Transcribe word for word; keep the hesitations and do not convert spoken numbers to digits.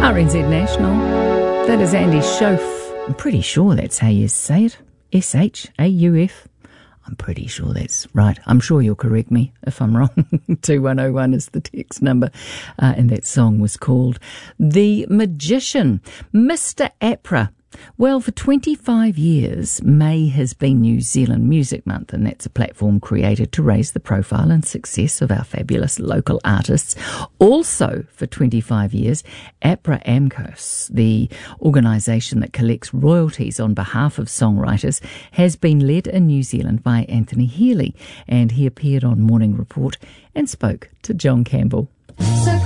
R N Z National. That is Andy Shauf. I'm pretty sure that's how you say it. S H A U F. I'm pretty sure that's right. I'm sure you'll correct me if I'm wrong. two one oh one is the text number. Uh, and that song was called The Magician. Mister APRA. Well, for twenty-five years, May has been New Zealand Music Month, and that's a platform created to raise the profile and success of our fabulous local artists. Also, for twenty-five years, APRA AMCOS, the organisation that collects royalties on behalf of songwriters, has been led in New Zealand by Anthony Healy, and he appeared on Morning Report and spoke to John Campbell.